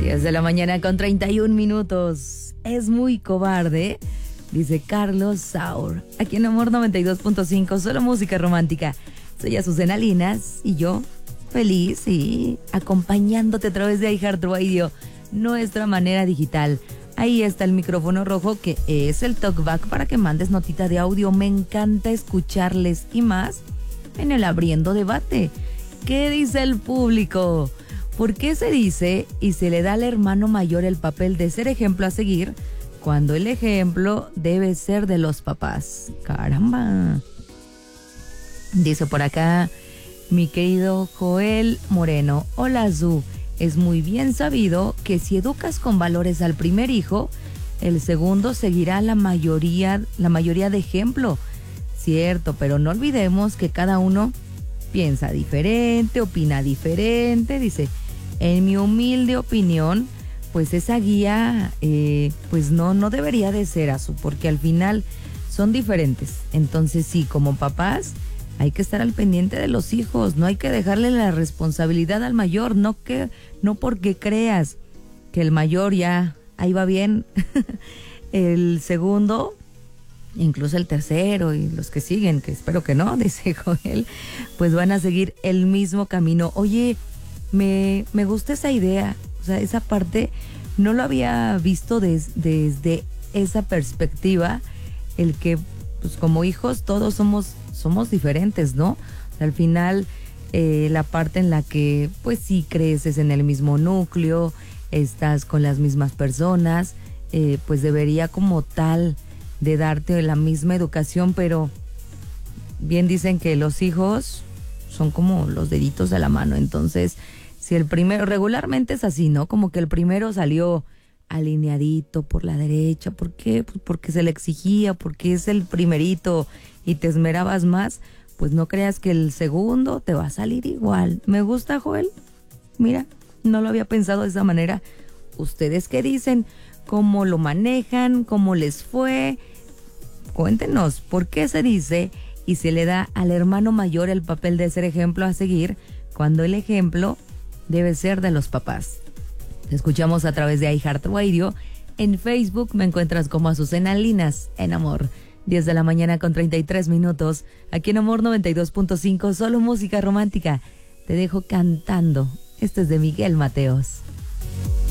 10 de la mañana con 31 minutos. Es muy cobarde, dice Carlos Saur. Aquí en Amor 92.5, solo música romántica. Soy Azucena Linas y yo, feliz y acompañándote a través de iHeartRadio, nuestra manera digital. Ahí está el micrófono rojo que es el talkback para que mandes notita de audio. Me encanta escucharles y más en el Abriendo Debate. ¿Qué dice el público? ¿Por qué se dice y se le da al hermano mayor el papel de ser ejemplo a seguir cuando el ejemplo debe ser de los papás? ¡Caramba! Dice por acá mi querido Joel Moreno. Hola, Zu. Es muy bien sabido que si educas con valores al primer hijo, el segundo seguirá la mayoría de ejemplo. Cierto, pero no olvidemos que cada uno piensa diferente, opina diferente. Dice, en mi humilde opinión, pues esa guía, pues no debería de ser, Azu, porque al final son diferentes. Entonces sí, como papás, hay que estar al pendiente de los hijos, no hay que dejarle la responsabilidad al mayor, no porque creas que el mayor ya ahí va bien, el segundo, incluso el tercero y los que siguen, que espero que no, dice Joel, pues van a seguir el mismo camino. Oye, me gusta esa idea, o sea, esa parte no lo había visto desde esa perspectiva, el que pues como hijos todos somos diferentes, ¿no? O sea, al final la parte en la que pues sí creces en el mismo núcleo, estás con las mismas personas, pues debería como tal de darte la misma educación, pero bien dicen que los hijos son como los deditos de la mano. Entonces, si el primero, regularmente es así, ¿no? Como que el primero salió alineadito por la derecha. ¿Por qué? Pues porque se le exigía, porque es el primerito y te esmerabas más. Pues no creas que el segundo te va a salir igual. Me gusta, Joel. Mira, no lo había pensado de esa manera. ¿Ustedes qué dicen? ¿Cómo lo manejan? ¿Cómo les fue? Cuéntenos, ¿por qué se dice y se le da al hermano mayor el papel de ser ejemplo a seguir cuando el ejemplo debe ser de los papás? Te escuchamos a través de iHeartRadio. En Facebook me encuentras como Azucena Linas en Amor. 10 de la mañana con 33 minutos. Aquí en Amor 92.5, solo música romántica. Te dejo cantando. Este es de Miguel Mateos.